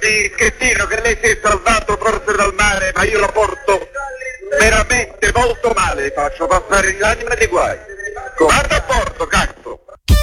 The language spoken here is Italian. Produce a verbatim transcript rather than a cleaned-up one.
scusi, Schettino, che lei si è salvato forse dal mare, ma io lo porto veramente molto male, faccio passare l'anima dei guai. Guarda a porto, cacchio.